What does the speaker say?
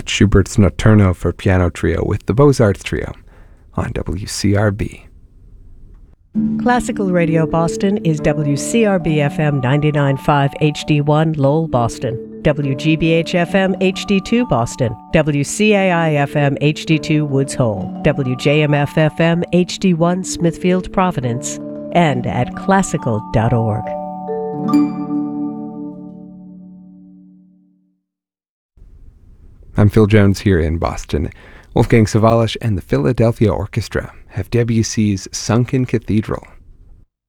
That's Schubert's Notturno for piano trio with the Beaux-Arts Trio on WCRB. Classical Radio Boston is WCRB-FM 99.5 HD1 Lowell, Boston, WGBH-FM HD2 Boston, WCAI-FM HD2 Woods Hole, WJMF-FM HD1 Smithfield, Providence, and at classical.org. I'm Phil Jones here in Boston. Wolfgang Sawallisch and the Philadelphia Orchestra have Debussy's Sunken Cathedral